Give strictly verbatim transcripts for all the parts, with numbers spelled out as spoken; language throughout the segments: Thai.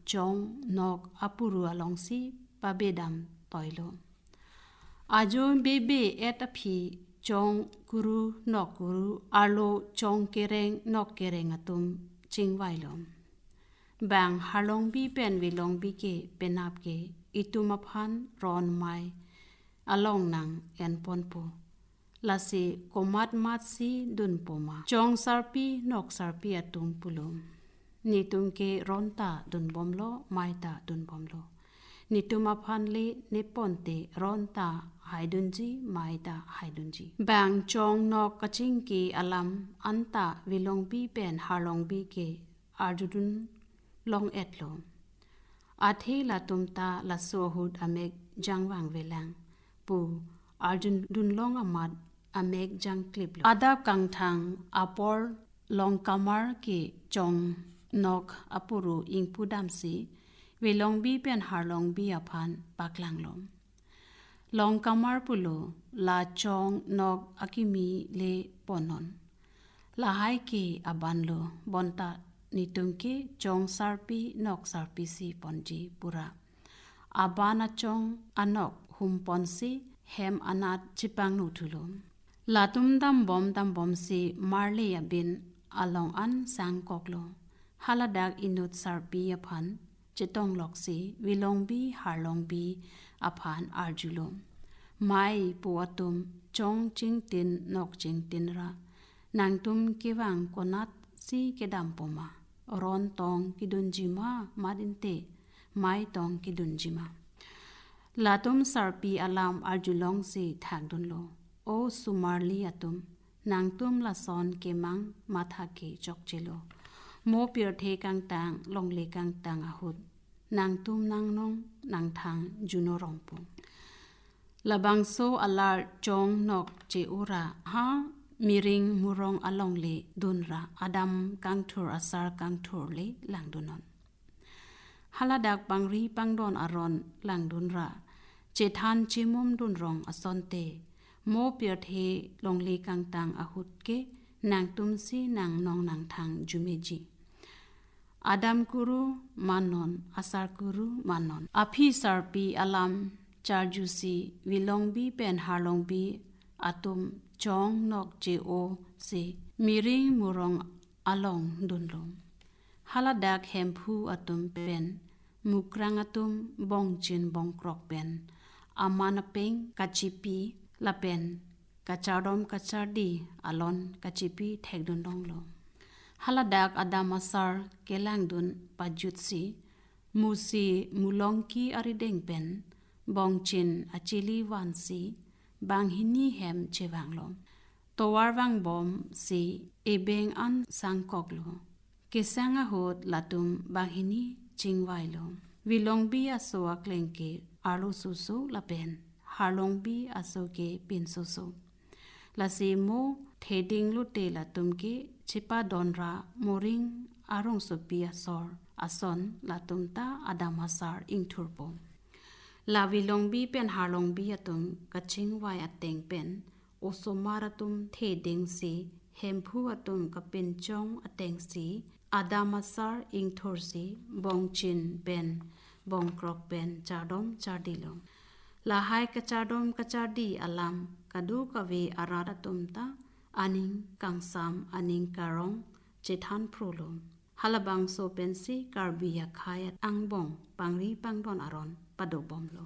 จงนอกอปุรัวลองสีปะเบดำต่อยโลอาจงเบเบเอตพีจงกุรุนอกกุรุอาโลจงเกเรงนอกเกเรงอตุมจิงไวโลบางฮาลงบีเป็นวิลงบีเกเป็นนับเกอิตุมาพันรอนไมอลองนังเอ็นปอนปูลาสีโกมัดมัดสีดุนปมาจงสารปีนอกสารปีอตุมปุลมนิตุมเกรอนตาดุนบอมโลไมตาดุนบอมโลนิตุมาพันเลนิปอนเตรอนตาไฮดุนจีไมตาไฮดุนจีบางจงนอกกะจิงเกอลัมอันตาวิลงบีเป็นฮาลงบีเกอาร์ดุนลองเอ็ดโลอาเทลาตุมตาลาโซฮูดอเมกจังวังเวลังปูอาร์ดุนดุนลองอามัดอเมกจังคลิปโลอาดาบกังทังอาปอลลองกามาร์เกจงนอกอปุรุอิงพูดามสีวิลองบีเป็นฮาลองบีอพันปากลังลมลองกามาร์ปุโลลาจงนอกอากิมีเลปอนนลาไฮเกอบันโลบอนตานิตุมเกจงสารปีนอกสารปีสีปอนจีปุระอาบานาจงอนอกหุมปอนสีเฮมอนาดจิปังนูทุลมลาตุมดัมบอมดัมบอมสีมาร์เลียบินอลองอันสังกอกโลฮาลาดักอินุดสารปีอพันจิตองลอกสีวิลองบีฮาลองบีอพันอาร์จุลมไม่ปัวตุมจงจิงตินนอกจิงตินระนางตุมกิวังกนัดสีเกดัมปมารอนตองกิดุนจิมามาดินเตไม่ตองกิดุนจิมาลาตุมสารปีอลามอาร์จุลองสีทางดุนโลโอสุมาลีอตุมนางตุมละซอนเกมังมาทาเกจอกเจโลโมเปียเทกังตังลงเลกังตังอาหุดนางตุมนางนงนางทางจุโนรองปุลาบังโซอลาจงนอกเจอุระฮามีริงมุรองอลองเลดุนระอดัมกังทูร์อาซาร์กังทูร์เลหลังดุนนฮัลดักบังรีปังดอนอารอนหลังดุนระเจทันจิมุมดุนรองอสอนเตโมเปียเทลงเลกังตังอาหุดเกนางตุมซีนางนองนางทางจุเมจีอาดัมกุรุมานนอาซาร์กุรุมานนอภิสารปีอลัมจาร์จูซีวิลองบีเป็นฮาลองบีอาตุมจองนอกเจโอเซมีริงมุรองอลองดุนลมฮัลดักเฮมพูอาตุมเป็นมุกรังอาตุมบองจินบองกรอกเป็นอามานาเปงกัจิปีละเป็นกัจจารมกัจจารดีอลอนกัจิปีเทกดุนดองลมฮัลดักอดามาซาร์เกลังดุนปัจจุดสีมูซีมูลองกีอาริเดงเป็นบองจินอาจิลีวันสีบางหินีแฮมเจวังลมตัววังบอมสีเอเบงอันสังกอกลมเกสังอาโหดละตุมบางหินีจิงไวลมวิลองบีอาโซอักเลงเกอาลูสุสุละเป็นฮาลงบีอาโซเกปินสุสุละสีโมเทดิงลุเตละตุมเกชิปาดอนราโมริงอารองสุปีอาซอร์อาซอนละตุมตาอดามาซาร์อิงทูร์โปลาวิลองบีเป็นฮาลองบีอตุมกัชิงไวอเตงเป็นโอโซมาระตุมเทเดงสีเฮมพูอตุมกับเป็นจงอเตงสีอาดามาซาร์อิงทูร์สีบองจินเป็นบองกรอกเป็นจาดอมจาดีลงลาไฮกะจาดอมกะจาดีอลัมกะดูกะเวอาราดตุมตาอานิงกังซามอานิงการองเจทันโปรลมฮัลบังโซเป็นสีการบียาคายอังบองปังรีปังดอนอารอนปะโดบอมโล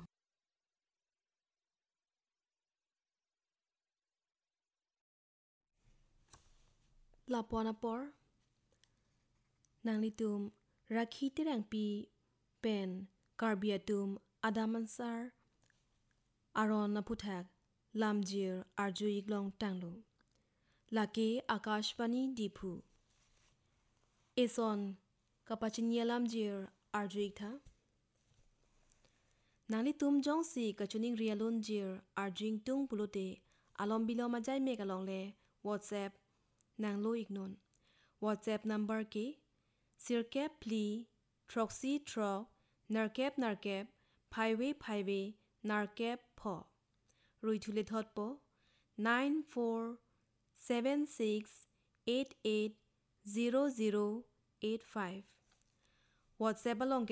ลาปอนาปอร์นางลิตุมรักขีติแรงปีเป็นการบียตุมอาดามันซาร์อารอนนาพุทักลามจีร์อาร์จูอีกลองตังโลลาเกอากาชปานีดีพูเอซอนกับปัจจิเนียลามจีร์อาร์จูอีกท่านางลิตุมจงสีกับจุนิงเรียลุนจีร์อาร์จูอิงตุงปุโลเตอารมบิโลมาใจเมกะลองเลวอทแซปนางโลอีกนนวอทแซปนัมเบอร์เกซิร์แคปพลีทรอกซีทรอนาร์แคปนาร์แคปไพเวไพเวนาร์แคปพอรุยทุเลทอดโปnine four seven six eight eight zero zero eight five WhatsApp บลอง